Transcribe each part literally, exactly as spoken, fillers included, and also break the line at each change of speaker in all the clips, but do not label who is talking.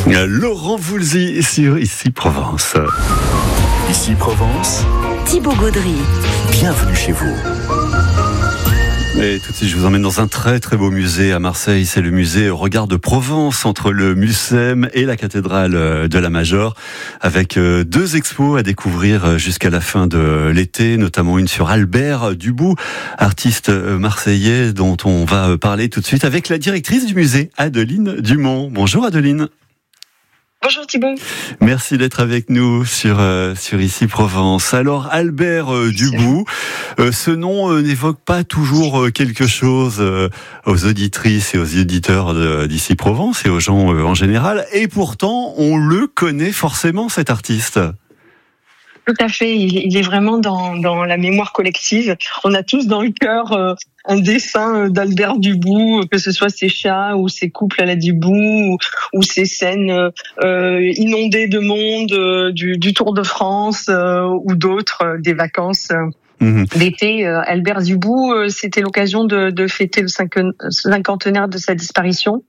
Laurent Voulzy sur Ici Provence.
Ici Provence,
Thibaut Gaudry.
Bienvenue chez vous.
Et tout de suite, je vous emmène dans un très très beau musée à Marseille. C'est le musée Regard de Provence, entre le Mucem et la cathédrale de la Major, avec deux expos à découvrir jusqu'à la fin de l'été, notamment une sur Albert Dubout, artiste marseillais dont on va parler tout de suite avec la directrice du musée, Adeline Dumont. Bonjour Adeline.
Bonjour Thibaut.
Merci d'être avec nous sur euh, sur Ici Provence. Alors Albert euh, Dubout, euh, ce nom euh, n'évoque pas toujours euh, quelque chose euh, aux auditrices et aux auditeurs de, d'Ici Provence et aux gens euh, en général, et pourtant on le connaît forcément, cet artiste.
Tout à fait, il, il est vraiment dans, dans la mémoire collective. On a tous dans le cœur euh, un dessin d'Albert Dubout, que ce soit ses chats ou ses couples à la Dubout, ou, ou ses scènes euh, inondées de monde euh, du, du Tour de France euh, ou d'autres, euh, des vacances euh, mmh. d'été. Euh, Albert Dubout, euh, c'était l'occasion de, de fêter le cinquantenaire de sa disparition.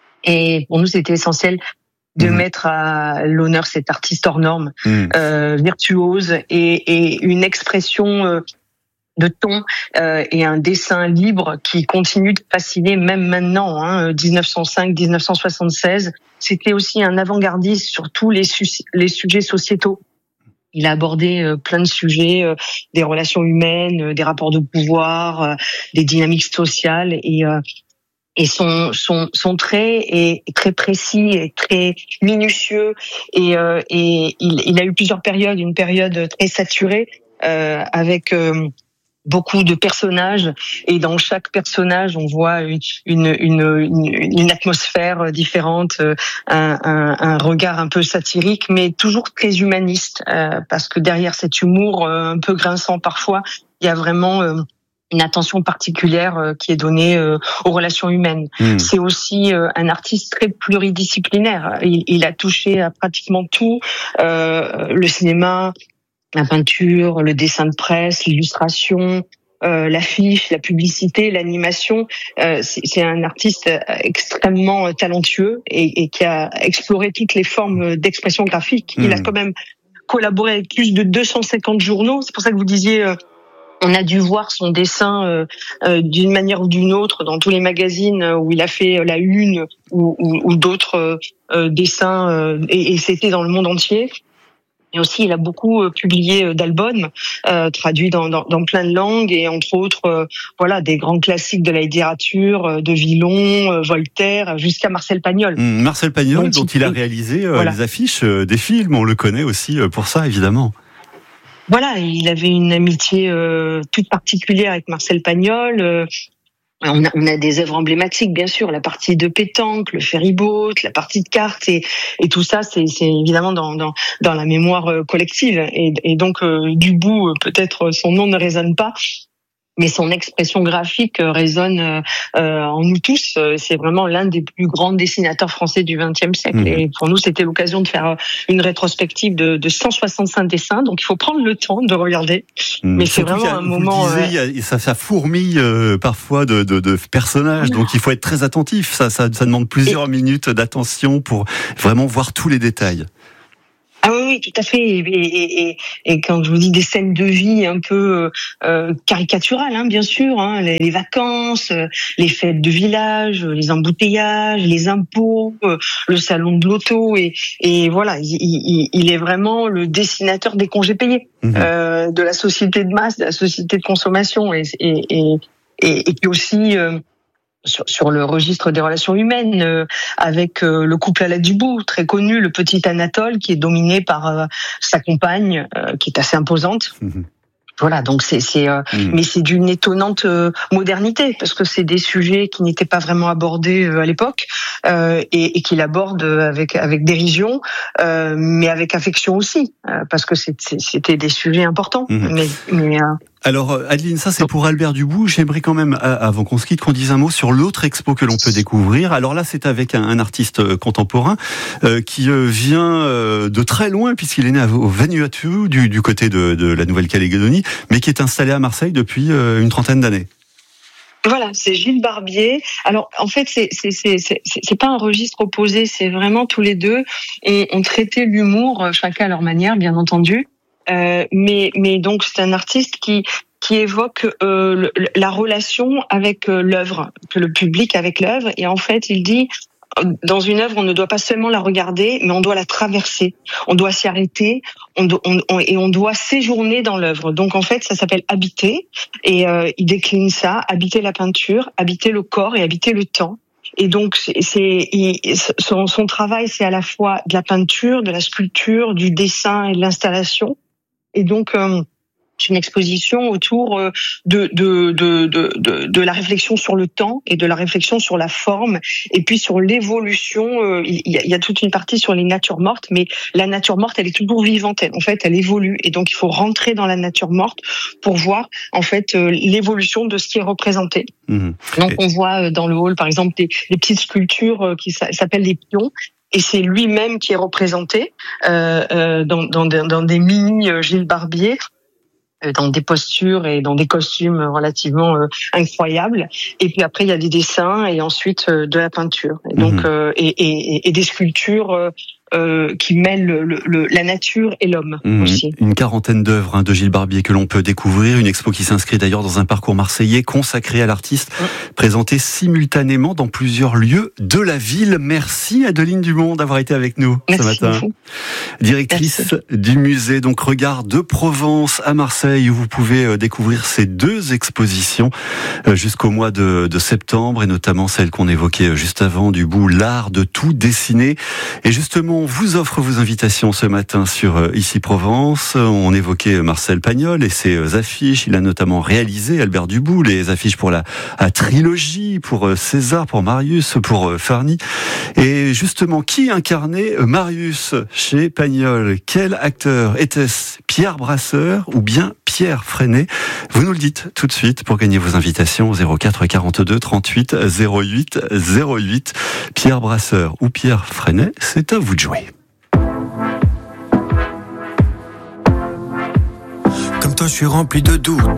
Et pour nous, c'était essentiel de mmh. mettre à l'honneur cet artiste hors norme, mmh. euh, virtuose et, et une expression euh, de ton euh, et un dessin libre qui continue de fasciner même maintenant. Hein, dix-neuf cent cinq dix-neuf cent soixante-seize, c'était aussi un avant-gardiste sur tous les, su- les sujets sociétaux. Il a abordé euh, plein de sujets, euh, des relations humaines, euh, des rapports de pouvoir, euh, des dynamiques sociales et euh, Et son son son trait est très précis et très minutieux et euh, et il il a eu plusieurs périodes, une période très saturée euh, avec euh, beaucoup de personnages, et dans chaque personnage on voit une une une, une atmosphère différente, un, un un regard un peu satirique mais toujours très humaniste, euh, parce que derrière cet humour euh, un peu grinçant parfois, il y a vraiment euh, une attention particulière euh, qui est donnée euh, aux relations humaines. Mmh. C'est aussi euh, un artiste très pluridisciplinaire. Il, il a touché à pratiquement tout, euh, le cinéma, la peinture, le dessin de presse, l'illustration, euh, l'affiche, la publicité, l'animation. Euh, c'est, c'est un artiste extrêmement talentueux et, et qui a exploré toutes les formes d'expression graphique. Mmh. Il a quand même collaboré avec plus de deux cent cinquante journaux. C'est pour ça que vous disiez... Euh, On a dû voir son dessin euh, euh, d'une manière ou d'une autre dans tous les magazines où il a fait la une ou, ou, ou d'autres euh, dessins, euh, et, et c'était dans le monde entier. Et aussi, il a beaucoup euh, publié d'albums euh, traduits dans, dans, dans plein de langues, et entre autres, euh, voilà, des grands classiques de la littérature, euh, de Villon, euh, Voltaire, jusqu'à Marcel Pagnol.
Mmh, Marcel Pagnol, Donc, dont il, il a réalisé euh, voilà. les affiches euh, des films. On le connaît aussi euh, pour ça, évidemment.
Voilà, il avait une amitié euh, toute particulière avec Marcel Pagnol. Euh, on, a, on a des œuvres emblématiques, bien sûr, la partie de pétanque, le ferry-boat, la partie de cartes, et, et tout ça, c'est, c'est évidemment dans, dans, dans la mémoire collective. Et, et donc, euh, Dubout, peut-être son nom ne résonne pas, mais son expression graphique résonne euh, en nous tous. C'est vraiment l'un des plus grands dessinateurs français du vingtième siècle. Mmh. Et pour nous, c'était l'occasion de faire une rétrospective de, de cent soixante-cinq dessins. Donc, il faut prendre le temps de regarder. Mmh. Mais c'est Surtout vraiment un moment...
Vous le disiez, euh... ça, ça fourmille euh, parfois de, de, de personnages. Donc, il faut être très attentif. Ça, ça, ça demande plusieurs Et... minutes d'attention pour vraiment voir tous les détails.
Ah oui, oui, tout à fait. Et, et, et, et quand je vous dis des scènes de vie un peu euh, caricaturales, hein, bien sûr, hein, les, les vacances, les fêtes de village, les embouteillages, les impôts, euh, le salon de l'auto, et, et voilà, il, il, il est vraiment le dessinateur des congés payés, mmh. euh, de la société de masse, de la société de consommation, et, et, et, et, et puis aussi... Euh, Sur, sur le registre des relations humaines, euh, avec euh, le couple à la Dubout, très connu, le petit Anatole, qui est dominé par euh, sa compagne, euh, qui est assez imposante. Mmh. Voilà, donc c'est, c'est euh, mmh. mais c'est d'une étonnante euh, modernité, parce que c'est des sujets qui n'étaient pas vraiment abordés euh, à l'époque, euh, et, et qu'il aborde avec avec dérision, euh, mais avec affection aussi, euh, parce que c'est, c'est, c'était des sujets importants. Mmh. Mais, mais euh,
Alors Adeline, ça c'est pour Albert Dubout. J'aimerais quand même, avant qu'on se quitte, qu'on dise un mot sur l'autre expo que l'on peut découvrir. Alors là, c'est avec un, un artiste contemporain euh, qui euh, vient euh, de très loin, puisqu'il est né au Vanuatu, du, du côté de, de la Nouvelle-Calédonie, mais qui est installé à Marseille depuis euh, une trentaine d'années.
Voilà, c'est Gilles Barbier. Alors en fait, c'est c'est c'est c'est c'est pas un registre opposé, c'est vraiment tous les deux ont, ont traité l'humour, chacun à leur manière, bien entendu. Euh, mais mais donc c'est un artiste qui qui évoque euh, le, la relation avec euh, l'œuvre, que le public avec l'œuvre. Et en fait, il dit dans une œuvre, on ne doit pas seulement la regarder, mais on doit la traverser. On doit s'y arrêter, on, do, on, on et on doit séjourner dans l'œuvre. Donc en fait, ça s'appelle habiter, et euh, il décline ça: habiter la peinture, habiter le corps et habiter le temps. Et donc c'est, c'est il, son, son travail, c'est à la fois de la peinture, de la sculpture, du dessin et de l'installation. Et donc euh, c'est une exposition autour de, de, de, de, de, de la réflexion sur le temps et de la réflexion sur la forme, et puis sur l'évolution. Il y a, il y a toute une partie sur les natures mortes, mais la nature morte, elle est toujours vivante. En fait, elle évolue, et donc il faut rentrer dans la nature morte pour voir en fait l'évolution de ce qui est représenté. Mmh. Donc on voit dans le hall, par exemple, des, des petites sculptures qui s'appellent des pions. Et c'est lui-même qui est représenté euh, euh, dans, dans, dans des mini Gilles Barbier, dans des postures et dans des costumes relativement euh, incroyables. Et puis après, il y a des dessins et ensuite euh, de la peinture. Et donc, mmh. euh, et, et, et des sculptures euh, euh, qui mêlent le, le, la nature et l'homme mmh. aussi.
Une quarantaine d'œuvres hein, de Gilles Barbier que l'on peut découvrir. Une expo qui s'inscrit d'ailleurs dans un parcours marseillais consacré à l'artiste, mmh. présenté simultanément dans plusieurs lieux de la ville. Merci Adeline Dumont d'avoir été avec nous
Merci
ce matin.
Beaucoup.
Directrice Merci. Du musée donc Regard de Provence à Marseille, où vous pouvez découvrir ces deux expositions jusqu'au mois de, de septembre, et notamment celle qu'on évoquait juste avant, du bout, l'art de tout dessiner. Et justement, on vous offre vos invitations ce matin sur Ici Provence. On évoquait Marcel Pagnol et ses affiches. Il a notamment réalisé, Albert Dubout, les affiches pour la, la trilogie, pour César, pour Marius, pour Farny. Et justement, qui incarnait Marius chez Pagnol? Quel acteur? Était-ce Pierre Brasseur ou bien Pierre Freinet? Vous nous le dites tout de suite pour gagner vos invitations au zéro quatre quarante-deux trente-huit zéro huit zéro huit. Pierre Brasseur ou Pierre Freinet, c'est à vous de jouer.
Comme toi, je suis rempli de doutes.